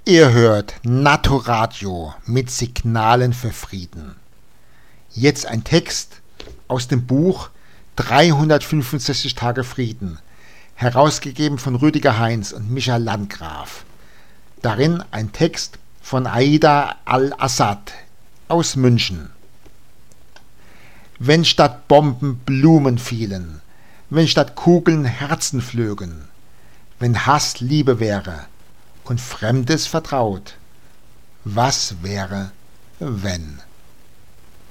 Ihr hört Naturadio mit Signalen für Frieden. Jetzt ein Text aus dem Buch 365 Tage Frieden, herausgegeben von Rüdiger Heinz und Michael Landgraf. Darin ein Text von Aida Al-Assad aus München. Wenn statt Bomben Blumen fielen, wenn statt Kugeln Herzen flögen, wenn Hass Liebe wäre und Fremdes vertraut, was wäre, wenn?